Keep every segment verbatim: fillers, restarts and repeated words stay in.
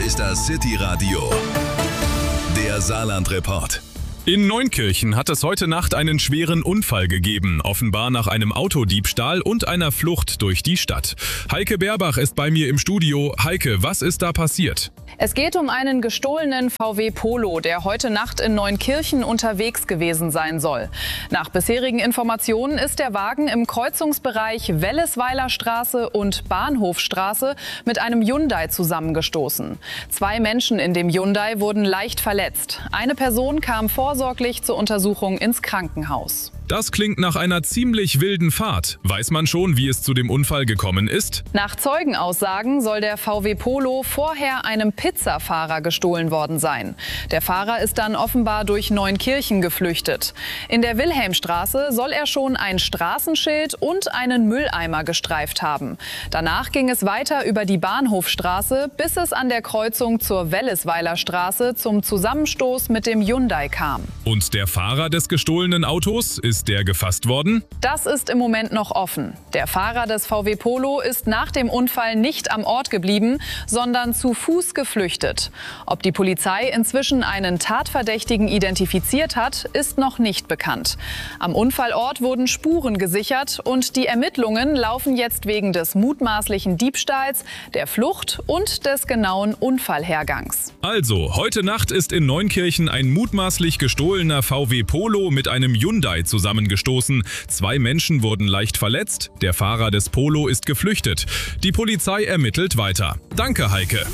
ist das City Radio, der Saarland-Report. In Neunkirchen hat es heute Nacht einen schweren Unfall gegeben, offenbar nach einem Autodiebstahl und einer Flucht durch die Stadt. Heike Berbach ist bei mir im Studio. Heike, was ist da passiert? Es geht um einen gestohlenen V W Polo, der heute Nacht in Neunkirchen unterwegs gewesen sein soll. Nach bisherigen Informationen ist der Wagen im Kreuzungsbereich Wellesweiler Straße und Bahnhofstraße mit einem Hyundai zusammengestoßen. Zwei Menschen in dem Hyundai wurden leicht verletzt. Eine Person kam vorsorglich zur Untersuchung ins Krankenhaus. Das klingt nach einer ziemlich wilden Fahrt. Weiß man schon, wie es zu dem Unfall gekommen ist? Nach Zeugenaussagen soll der V W Polo vorher einem Pizzafahrer gestohlen worden sein. Der Fahrer ist dann offenbar durch Neunkirchen geflüchtet. In der Wilhelmstraße soll er schon ein Straßenschild und einen Mülleimer gestreift haben. Danach ging es weiter über die Bahnhofstraße, bis es an der Kreuzung zur Wellesweiler Straße zum Zusammenstoß mit dem Hyundai kam. Und der Fahrer des gestohlenen Autos, ist der gefasst worden? Das ist im Moment noch offen. Der Fahrer des V W Polo ist nach dem Unfall nicht am Ort geblieben, sondern zu Fuß geflüchtet. Ob die Polizei inzwischen einen Tatverdächtigen identifiziert hat, ist noch nicht bekannt. Am Unfallort wurden Spuren gesichert und die Ermittlungen laufen jetzt wegen des mutmaßlichen Diebstahls, der Flucht und des genauen Unfallhergangs. Also, heute Nacht ist in Neunkirchen ein mutmaßlich gestohlener V W Polo mit einem Hyundai zusammengestoßen. Zwei Menschen wurden leicht verletzt. Der Fahrer des Polo ist geflüchtet. Die Polizei ermittelt weiter. Danke, Heike.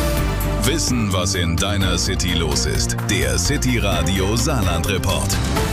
Wissen, was in deiner City los ist. Der City Radio Saarland-Report.